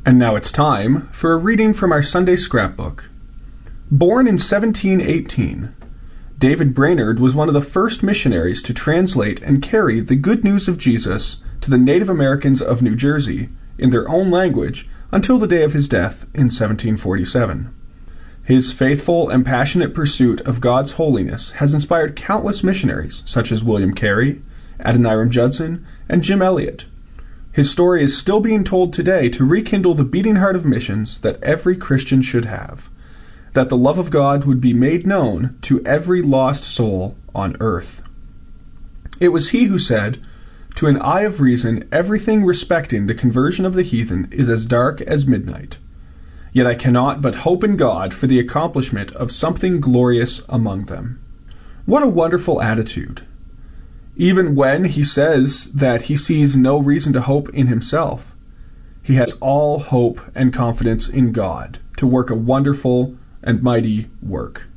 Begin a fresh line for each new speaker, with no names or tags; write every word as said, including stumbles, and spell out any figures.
And now it's time for a reading from our Sunday scrapbook. Born in seventeen eighteen, David Brainerd was one of the first missionaries to translate and carry the good news of Jesus to the Native Americans of New Jersey in their own language until the day of his death in seventeen forty-seven. His faithful and passionate pursuit of God's holiness has inspired countless missionaries such as William Carey, Adoniram Judson, and Jim Elliot. His story is still being told today to rekindle the beating heart of missions that every Christian should have, that the love of God would be made known to every lost soul on earth. It was he who said, "To an eye of reason, everything respecting the conversion of the heathen is as dark as midnight. Yet I cannot but hope in God for the accomplishment of something glorious among them." What a wonderful attitude! Even when he says that he sees no reason to hope in himself, he has all hope and confidence in God to work a wonderful and mighty work.